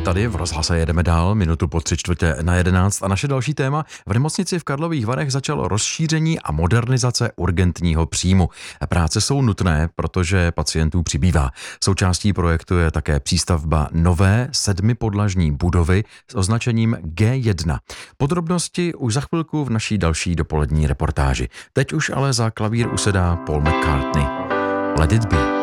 tady v rozhlase jedeme dál, minutu po 11:45 a naše další téma. V nemocnici v Karlových Varech začalo rozšíření a modernizace urgentního příjmu. Práce jsou nutné, protože pacientů přibývá. Součástí projektu je také přístavba nové 7podlažní budovy s označením G1. Podrobnosti už za chvilku v naší další dopolední reportáži. Teď už ale za klavír usedá Paul McCartney. Let it be.